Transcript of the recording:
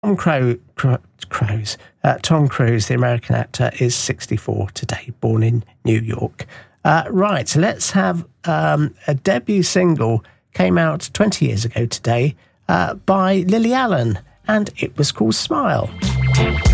Tom Cruise, the American actor, is 64 today, born in New York. Right, let's have a debut single, came out 20 years ago today, by Lily Allen, and it was called Smile.